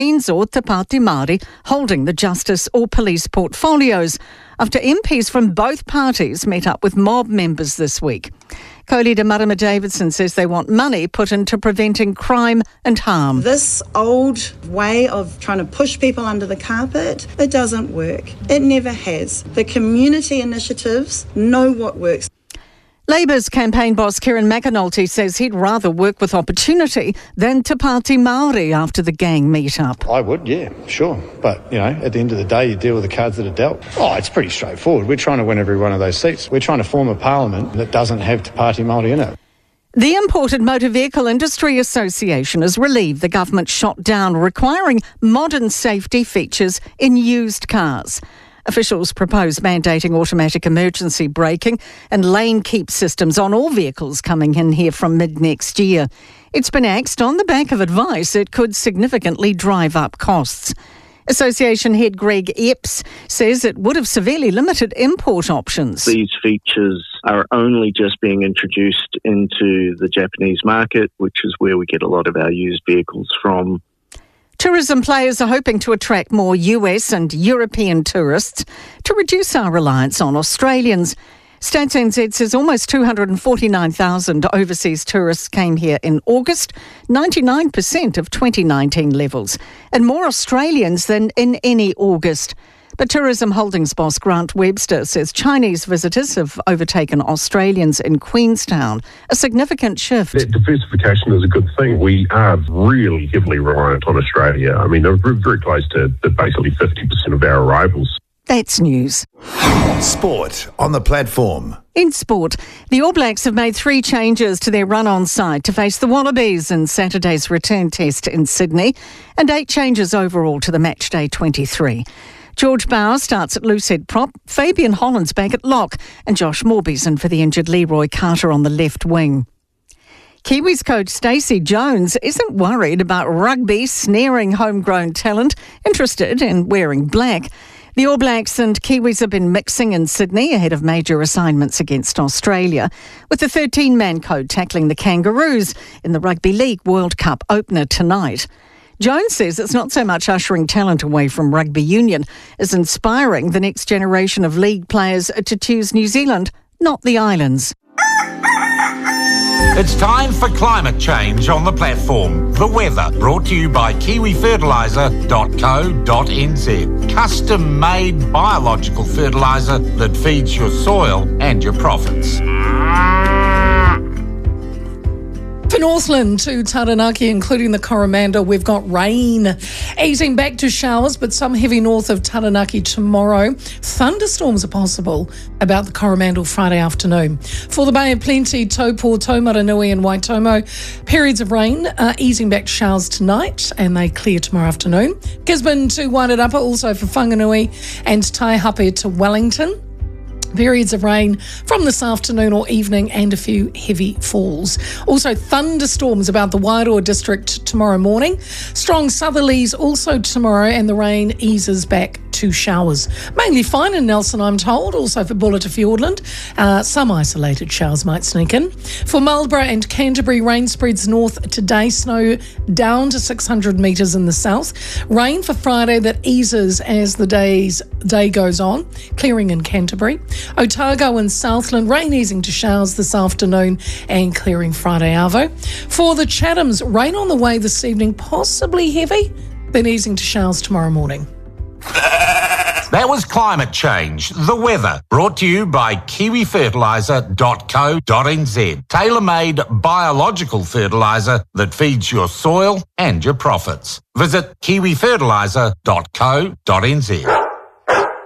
or Te Pāti Māori holding the justice or police portfolios after MPs from both parties met up with mob members this week. Co-leader Marama Davidson says they want money put into preventing crime and harm. This old way of trying to push people under the carpet, it doesn't work. It never has. The community initiatives know what works. Labour's campaign boss Kieran McAnulty says he'd rather work with Opportunity than Te Pāti Māori after the gang meet-up. I would, yeah, sure. But, at the end of the day, you deal with the cards that are dealt. Oh, it's pretty straightforward. We're trying to win every one of those seats. We're trying to form a parliament that doesn't have Te Pāti Māori in it. The Imported Motor Vehicle Industry Association is relieved the government shot down requiring modern safety features in used cars. Officials propose mandating automatic emergency braking and lane keep systems on all vehicles coming in here from mid-next year. It's been axed on the back of advice it could significantly drive up costs. Association head Greg Epps says it would have severely limited import options. These features are only just being introduced into the Japanese market, which is where we get a lot of our used vehicles from. Tourism players are hoping to attract more US and European tourists to reduce our reliance on Australians. Stats NZ says almost 249,000 overseas tourists came here in August, 99% of 2019 levels, and more Australians than in any August. But Tourism Holdings boss Grant Webster says Chinese visitors have overtaken Australians in Queenstown, a significant shift. That diversification is a good thing. We are really heavily reliant on Australia. I mean, they're very close to basically 50% of our arrivals. That's news. Sport on the platform. In sport, the All Blacks have made 3 changes to their run-on side to face the Wallabies in Saturday's return test in Sydney, and 8 changes overall to the matchday 23. George Bauer starts at loosehead prop, Fabian Holland's back at lock, and Josh Morby's in for the injured Leroy Carter on the left wing. Kiwis coach Stacey Jones isn't worried about rugby snaring homegrown talent interested in wearing black. The All Blacks and Kiwis have been mixing in Sydney ahead of major assignments against Australia, with the 13-man code tackling the Kangaroos in the Rugby League World Cup opener tonight. Jones says it's not so much ushering talent away from rugby union as inspiring the next generation of league players to choose New Zealand, not the islands. It's time for climate change on the platform. The weather, brought to you by kiwifertiliser.co.nz. Custom-made biological fertiliser that feeds your soil and your profits. For Northland to Taranaki, including the Coromandel, we've got rain. Easing back to showers, but some heavy north of Taranaki tomorrow. Thunderstorms are possible about the Coromandel Friday afternoon. For the Bay of Plenty, Taupo, Taumaranui and Waitomo, periods of rain, easing back to showers tonight, and they clear tomorrow afternoon. Gisborne to Wairarapa, also for Whanganui, and Taihape to Wellington. Periods of rain from this afternoon or evening and a few heavy falls. Also thunderstorms about the Wairoa district tomorrow morning. Strong southerlies also tomorrow, and the rain eases back to showers. Mainly fine in Nelson, I'm told, also for Buller to Fiordland. Some isolated showers might sneak in. For Marlborough and Canterbury, rain spreads north today, snow down to 600 metres in the south. Rain for Friday that eases as the day goes on, clearing in Canterbury. Otago and Southland, rain easing to showers this afternoon and clearing Friday arvo. For the Chathams, rain on the way this evening, possibly heavy, then easing to showers tomorrow morning. That was climate change, the weather, brought to you by kiwifertiliser.co.nz. Tailor-made biological fertiliser that feeds your soil and your profits. Visit kiwifertiliser.co.nz.